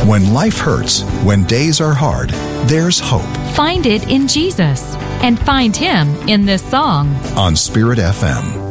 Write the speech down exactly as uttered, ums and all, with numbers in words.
When life hurts, when days are hard, there's hope. Find it in Jesus and find Him in this song On Spirit F M.